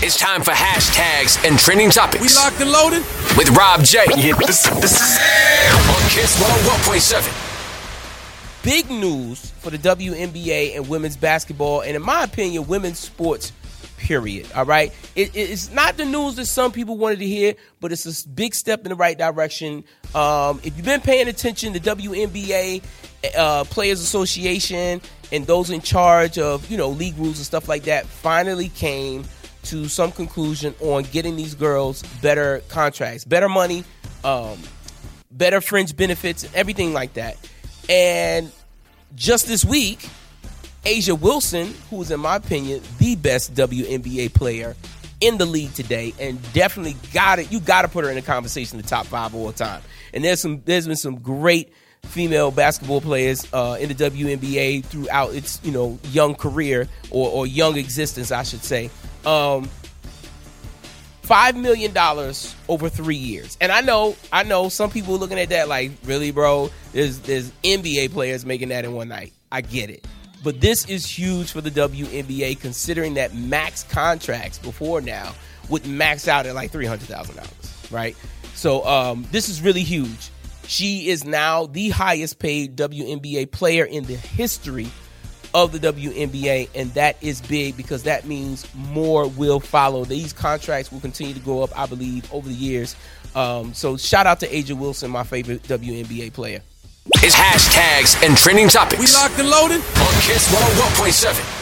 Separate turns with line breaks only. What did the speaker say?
It's time for hashtags and trending topics.
We locked and loaded
with Rob J. This is on Kiss 101.7.
Big news for the WNBA and women's basketball, and in my opinion, women's sports, period. All right? It's not the news that some people wanted to hear, but it's a big step in the right direction. If you've been paying attention, the WNBA Players Association and those in charge of, league rules and stuff like that finally came to some conclusion on getting these girls better contracts, better money, better fringe benefits, and everything like that. And just this week, A'ja Wilson, who is, in my opinion, the best WNBA player in the league today, and definitely you got to put her in the conversation, the top 5 all time. And there's been some great female basketball players in the WNBA throughout its young career or young existence, I should say. $5 million over 3 years. And I know some people are looking at that like, really, bro? There's NBA players making that in one night. I get it. But this is huge for the WNBA, considering that max contracts before now would max out at like $300,000, right? So this is really huge. She is now the highest paid WNBA player in the history of the WNBA, and that is big because that means more will follow. These contracts will continue to go up, I believe, over the years. So shout out to A'ja Wilson, my favorite WNBA player.
It's hashtags and trending topics.
We locked and loaded
on Kiss 101.7.